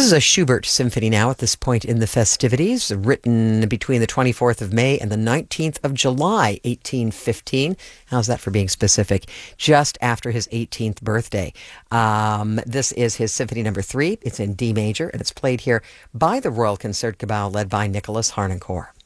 is a Schubert symphony now at this point in the festivities, written between the 24th of May and the 19th of July, 1815. How's that for being specific? Just after his 18th birthday. This is his Symphony Number 3. It's in D major, and it's played here by the Royal Concertgebouw, led by Nicholas Harnoncourt.